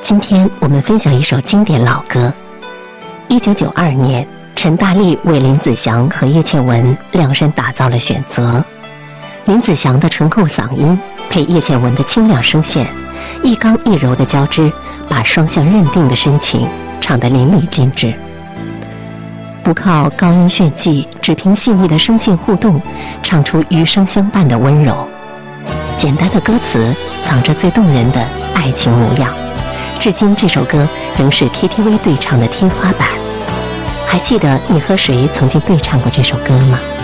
今天我们分享一首经典老歌。1992年，陈大力为林子祥和叶倩文量身打造了选择。林子祥的醇厚嗓音配叶倩文的清亮声线，一刚一柔的交织，把双向认定的深情唱得淋漓尽致。不靠高音炫技，只凭细腻的声线互动，唱出余生相伴的温柔。简单的歌词藏着最动人的爱情模样，至今这首歌仍是 KTV 对唱的天花板。还记得你和谁曾经对唱过这首歌吗？